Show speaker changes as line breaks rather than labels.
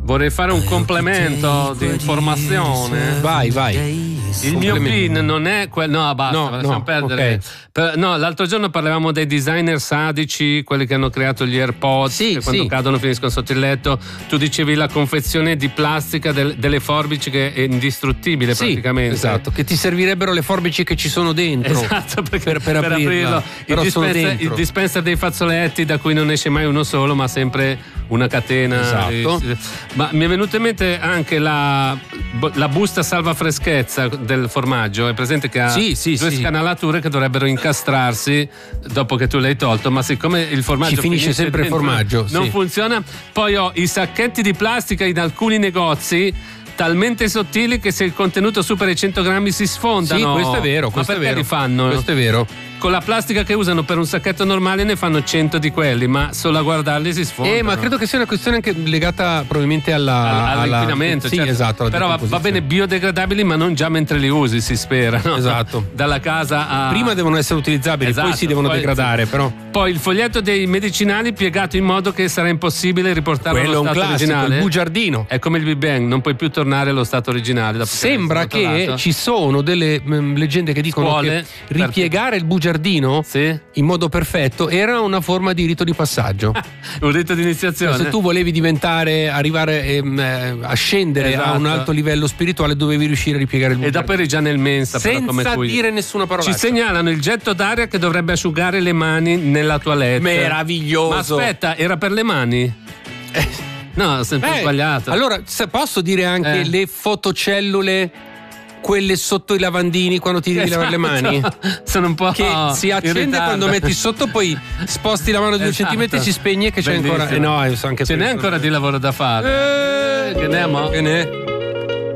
Vorrei fare un complemento di informazione.
Vai.
Il mio PIN non è quello. No, basta, lasciamo perdere.
Okay.
No, l'altro giorno parlavamo dei designer sadici, quelli che hanno creato gli AirPods, che quando cadono finiscono sotto il letto. Tu dicevi la confezione di plastica delle forbici che è indistruttibile praticamente.
Esatto, che ti servirebbero le forbici che ci sono dentro.
Esatto, per aprirlo.
Il
dispenser dei fazzoletti da cui non esce mai uno solo, ma sempre una catena.
Esatto.
Ma mi è venuta in mente anche la busta salva freschezza del formaggio. È presente che ha due scanalature che dovrebbero incastrarsi dopo che tu l'hai tolto, ma siccome il formaggio
ci finisce sempre il formaggio,
non funziona. Poi ho i sacchetti di plastica in alcuni negozi talmente sottili che se il contenuto supera i 100 grammi si sfondano.
Sì, questo è vero.
Ma perché li fanno?
Questo è vero.
Con la plastica che usano per un sacchetto normale ne fanno 100 di quelli, ma solo a guardarli si sfondano.
Ma credo che sia una questione anche legata probabilmente
all'inquinamento.
Sì,
certo.
esatto.
Però va bene biodegradabili, ma non già mentre li usi, si spera. No?
Esatto.
Dalla casa a...
Prima devono essere utilizzabili, poi si devono degradare, però.
Poi il foglietto dei medicinali piegato in modo che sarà impossibile riportarlo allo stato originale.
Il bugiardino.
È come il Big Bang, non puoi più tornare allo stato originale.
Sembra che ci sono delle leggende che dicono che ripiegare il bugiardino in modo perfetto era una forma di rito di passaggio.
Un rito di iniziazione.
Se tu volevi arrivare a scendere a un alto livello spirituale, dovevi riuscire a ripiegare il bugiardino.
E dopo eri già nel mensa.
Senza dire nessuna parola.
Ci segnalano il getto d'aria che dovrebbe asciugare le mani nella toilette.
Meraviglioso.
Ma aspetta, era per le mani? No, ho sempre sbagliato.
Allora, posso dire anche le fotocellule, quelle sotto i lavandini quando ti devi lavare le mani?
Sono un po'
che si accende quando metti sotto, poi sposti la mano di 2 centimetri, si spegne, che c'è ancora.
Ce n'è ancora di lavoro da fare.
Che ne è?